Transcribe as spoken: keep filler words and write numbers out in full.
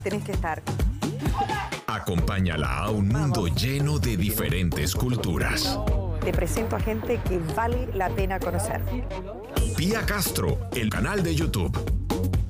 tenés que estar. Acompáñala a un mundo lleno de diferentes culturas. Te presento a gente que vale la pena conocer. Pía Castro, el canal de YouTube.